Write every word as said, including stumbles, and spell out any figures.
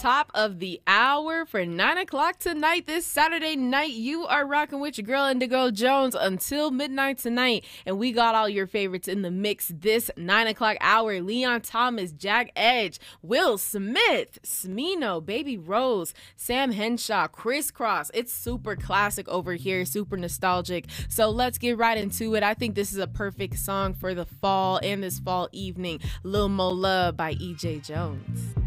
top of the hour for nine o'clock tonight. This Saturday night, you are rocking with your girl Indigo Jones until midnight tonight. And we got all your favorites in the mix this nine o'clock hour. Leon Thomas, Jack Edge, Will Smith, Smino, Baby Rose, Sam Henshaw, Criss Cross. It's super classic over here, super nostalgic. So let's get right into it. I think this is a perfect song for the fall and this fall evening. Lil Mo Love by E J Jones.